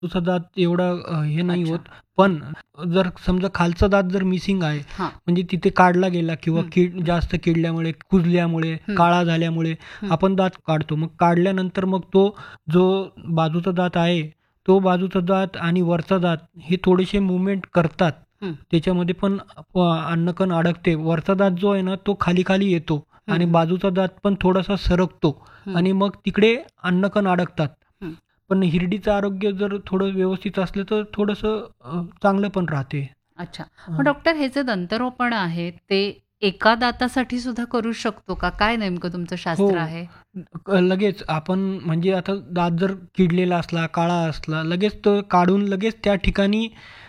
तुझा दात एवढा हे नाही अच्छा. होत. पण जर समजा खालचा दात जर मिसिंग आहे, हां. म्हणजे तिथे काढला गेला किंवा हं. जास्त किडल्यामुळे, कुजल्यामुळे, हं. काळा झाल्यामुळे हं. आपण दात काढतो. मग काढल्यानंतर मग तो जो बाजूचा दात आहे, तो बाजूचा दात आणि वरचा दात हे थोडेसे मूव्हमेंट करतात. हं. त्याच्यामध्ये पण अन्नकण अडकते. वरचा दात जो आहे ना, तो खाली-खाली येतो हं, आणि हं. बाजूचा दात पण थोडासा सरकतो हं. आणि मग तिकडे अन्नकण अडकतात. हं. पण हिरडीचं आरोग्य जर थोडं व्यवस्थित असलं तर थोडंसं चांगलं पण राहते. अच्छा. मग हं. डॉक्टर हे जे दंतरोपण आहे ते एका दातासाठी सुद्धा करू शकतो का? काय नेमकं तुमचं हो. शास्त्र आहे? लगेच आपण म्हणजे आता दात जर किडलेला असला, काळा असला, लगेच तो काढून लगेच त्या ठिकाणी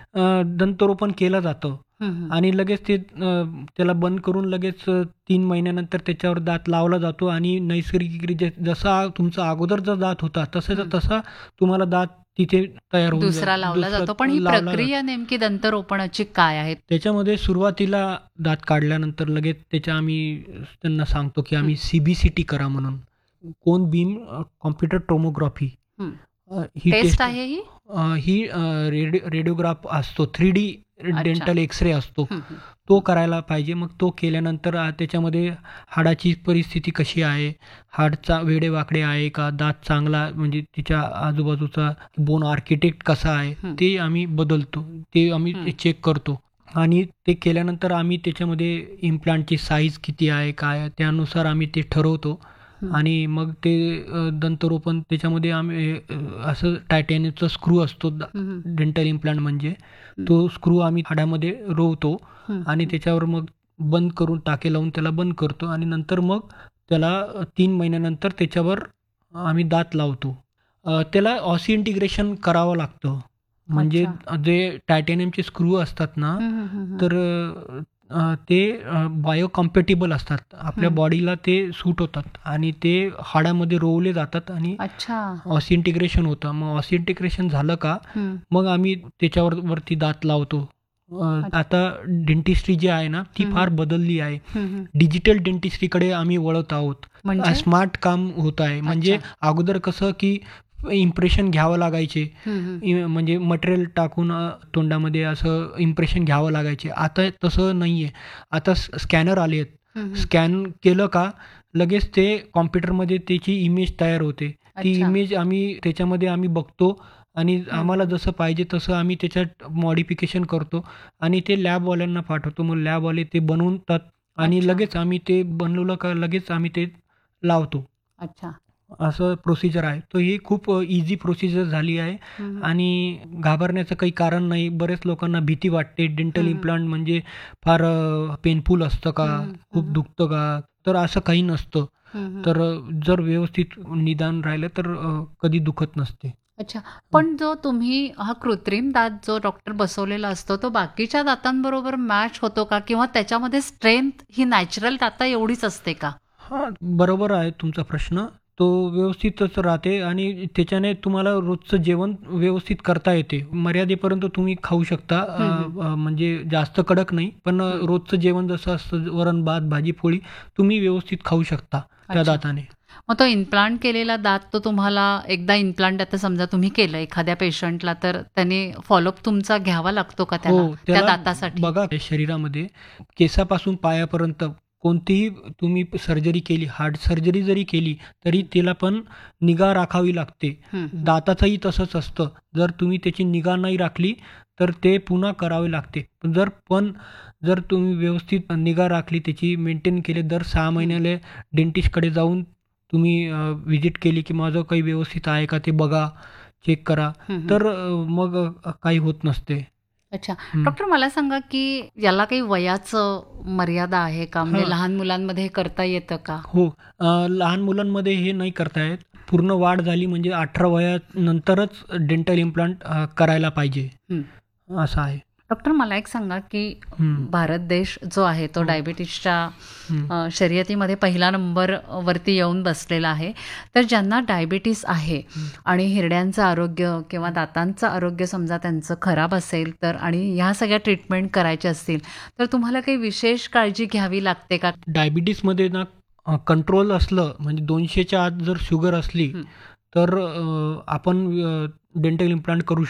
दंतरोपण केलं जातं हं, हं. आणि लगेच ते त्याला बंद करून लगेच 3 महिन्यानंतर त्याच्यावर दात लावला जातो आणि नैसर्गिकरित्या जसा तुमचा अगोदरचा दात होता तसाचा हं. तसा तुम्हाला दात तिथे तयार होऊन दुसरा लावला दुसरा जातो. पण ही लावला जातो. प्रक्रिया नेमकी दंतरोपणाची काय आहे? त्याच्यामध्ये सुरुवातीला दात काढल्यानंतर लगेच त्याच्या आम्ही त्यांना सांगतो, की हं. आम्ही सी-बी-सी-टी करा म्हणून. कोन बीम कॉम्प्युटर टोमोग्राफी हं. ही टेस्ट टेस्ट आहे ही? ही रेडिओग्राफ असतो. 3D अच्छा. डेंटल एक्स-रे असतो. हं, हं. तो हं. करायला पाहिजे. मग तो केल्यानंतर त्याच्यामध्ये हाडाची परिस्थिती कशी आहे? हाडचा वेडेवाकडे आहे का? दात चांगला म्हणजे तिच्या आजूबाजूचा बोन आर्किटेक्ट कसा आहे? हं. ते आम्ही बदलतो. ते आम्ही हं. चेक करतो. आणि ते केल्यानंतर आम्ही त्याच्यामध्ये इम्प्लांटची साईज किती आहे, काय आहे? त्यानुसार आम्ही ते ठरवतो. हं. आणि मग ते दंतरोपण त्याच्यामध्ये आम्ही असं टायटॅनियमचा स्क्रू असतो हं, हं. डेंटल इम्प्लांट म्हणजे. हं. तो स्क्रू आम्ही हाडामध्ये रोवतो हं, आणि हं. त्याच्यावर मग बंद करून टाके लावून त्याला बंद करतो आणि नंतर मग त्याला 3 महिन्यानंतर त्याच्यावर आम्ही दात लावतो. त्याला ऑसिएंटिग्रेशन करावं लागतं. म्हणजे अच्छा. जे टायटॅनियमचे स्क्रू असतात ना, हं, हं, हं, हं. तर ते बायोकम्पॅटिबल असतात. आपल्या हं. बॉडीला ते सूट होतात आणि ते हाडामध्ये रोवले जातात आणि अच्छा. ऑसिएंटिग्रेशन होतं. मग ऑसिएंटिग्रेशन झालं का, हं. मग आम्ही त्याच्यावर वरती दात लावतो. आता डेंटिस्ट्री जी आहे ना, ती हं, हं. फार बदलली आहे. हं, हं. डिजिटल डेंटिस्ट्रीकडे आम्ही वळत आहोत. म्हणजे? स्मार्ट काम होत आहे. म्हणजे अच्छा. अगोदर कसं की इम्प्रेशन घ्यावं लागायचे. हं, हं. म्हणजे मटेरियल टाकून तोंडामध्ये असं इम्प्रेशन घ्यावं लागायचे. आता तसं नाहीये. आता स्कॅनर आले आहेत. हं, हं. स्कॅन केलं का लगेच ते कॉम्प्युटरमध्ये त्याची इमेज तयार होते. ती अच्छा. इमेज त्याच्यामध्ये आम्ही बघतो आणि हं. आम्हाला जसं पाहिजे तसं आम्ही त्याच्यात मॉडिफिकेशन करतो आणि ते लॅबवाल्यांना पाठवतो. मग लॅबवाले ते बनवतात आणि अच्छा. लगेच आम्ही ते बनवलं का लगेच आम्ही ते लावतो. अच्छा. असं प्रोसिजर आहे. तर ही खूप ईझी प्रोसिजर झाली आहे हं, हं. आणि घाबरण्याचं काही कारण नाही. बऱ्याच लोकांना भीती वाटते. डेंटल हं, हं. इम्प्लांट म्हणजे फार पेनफुल असतं का? हं, हं. हं, खूप हं. दुखतं का? तर असं काही नसतं. हं, हं. तर जर व्यवस्थित निदान राहिलं तर कधी दुखत नसते. अच्छा. हं. पण जो तुम्ही हा कृत्रिम दात जो डॉक्टर बसवलेला असतो, तो बाकीच्या दातांबरोबर मॅच होतो का? किंवा त्याच्यामध्ये स्ट्रेंथ ही नॅचरल दाता एवढीच असते का? हां, बरोबर आहे तुमचा प्रश्न. तो व्यवस्थितच राहते आणि त्याच्याने तुम्हाला रोजचं जेवण व्यवस्थित करता येते. मर्यादेपर्यंत तुम्ही खाऊ शकता. हं, हं. म्हणजे जास्त कडक नाही, पण हं. रोजचं जेवण जसं असतं वरण-भात, भाजी-पोळी तुम्ही व्यवस्थित खाऊ शकता त्या अच्छा. दाताने. मग तो इम्प्लांट केलेला दात तो तुम्हाला एकदा इम्प्लांट आता समजा तुम्ही केलं एखाद्या पेशंटला, तर त्याने फॉलोअप तुमचा घ्यावा लागतो का त्याला, हो, त्या त्याला दातासाठी? बघा शरीरामध्ये केसापासून पायापर्यंत कोणतीही तुम्ही सर्जरी केली, हार्ट सर्जरी जरी केली, तरी हं. त्याला पण निगा राखावी लागते. हं, हं. दाताचंही तसंच असतं. जर तुम्ही त्याची निगा नाही राखली, तर ते पुन्हा करावे लागते. जर तुम्ही व्यवस्थित निगा राखली, त्याची मेंटेन केले, दर 6 हं. महिन्याला डेंटिस्टकडे जाऊन तुम्ही व्हिजिट केली, की माझं काही व्यवस्थित आहे का ते बघा, चेक करा. हं, हं. तर मग काही होत नसते. अच्छा. हं. डॉक्टर मला सांगा, की याला काही वयाचं मर्यादा आहे का? म्हणजे हां. लहान मुलांमध्ये हे करता येतं का? हो. लहान मुलांमध्ये हे नाही करता येत. पूर्ण वाढ झाली म्हणजे 18 वयानंतरच डेंटल इम्प्लांट करायला पाहिजे, हं. असं आहे. डॉक्टर मला एक सांगा, की हं. भारत देश जो आहे तो हो. डायबिटीजच्या हं. शर्यतीमध्ये पहिला नंबर वरती येऊन बसलेला आहे. तर ज्यांना डायबिटीज आहे हं. आणि हिरड्यांचं आरोग्य किंवा दातांचं आरोग्य समजा त्यांचं खराब असेल तर आणि ह्या सगळ्या ट्रीटमेंट करायच्या असतील, तर तुम्हाला काही विशेष काळजी घ्यावी लागते का? डायबिटीजमध्ये ना कंट्रोल असलं म्हणजे 200च्या आत जर शुगर असली, हं. तर आपण डेंटल इम्प्लांट करू